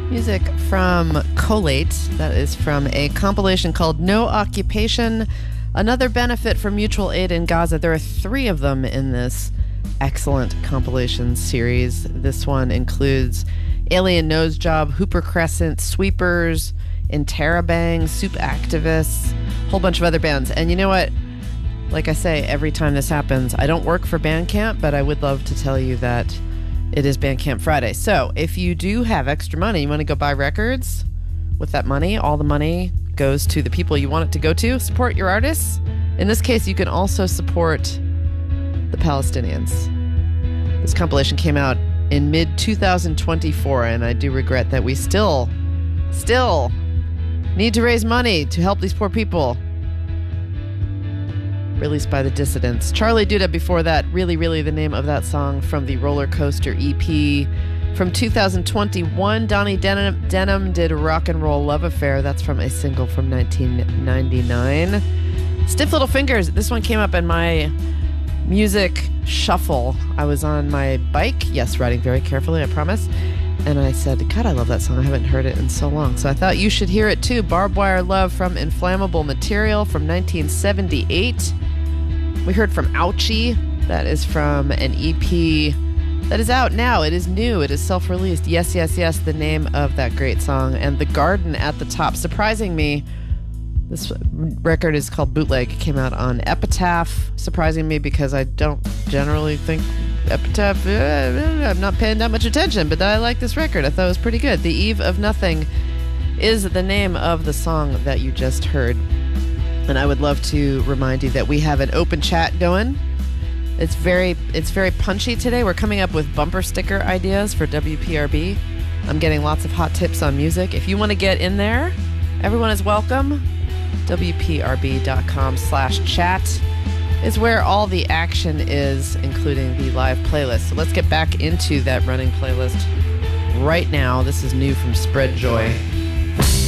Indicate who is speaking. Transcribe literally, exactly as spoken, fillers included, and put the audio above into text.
Speaker 1: Music from Collate. That is from a compilation called No Occupation, Another Benefit for Mutual Aid in Gaza. There are three of them in this excellent compilation series. This one includes Alien Nose Job, Hooper Crescent, Sweepers, Interrobang, Soup Activists, a whole bunch of other bands. And you know what? Like I say, every time this happens, I don't work for Bandcamp, but I would love to tell you that it is Bandcamp Friday. So if you do have extra money, you want to go buy records with that money, all the money goes to the people you want it to go to. Support your artists. In this case, you can also support the Palestinians. This compilation came out in mid twenty twenty-four, and I do regret that we still, still need to raise money to help these poor people. Released by the Dissidents. Charlie Duda before that, really, really the name of that song from the Roller Coaster E P. From two thousand twenty-one, Donnie Denham, Denham did Rock and Roll Love Affair. That's from a single from nineteen ninety-nine. Stiff Little Fingers. This one came up in my music shuffle. I was on my bike. Yes, riding very carefully, I promise. And I said, God, I love that song. I haven't heard it in so long. So I thought you should hear it too. Barbed Wire Love from Inflammable Material from nineteen seventy-eight. We heard from Ouchie. That is from an E P that is out now. It is new. It is self-released. Yes, yes, yes, the name of that great song. And The Garden at the top. Surprising me, this record is called Bootleg. It came out on Epitaph. Surprising me because I don't generally think Epitaph, uh, I'm not paying that much attention, but I like this record. I thought it was pretty good. The Eve of Nothing is the name of the song that you just heard. And I would love to remind you that we have an open chat going. It's very it's very punchy today. We're coming up with bumper sticker ideas for W P R B. I'm getting lots of hot tips on music. If you want to get in there, everyone is welcome. W P R B dot com slash chat is where all the action is, including the live playlist. So let's get back into that running playlist right now. This is new from Spread Joy.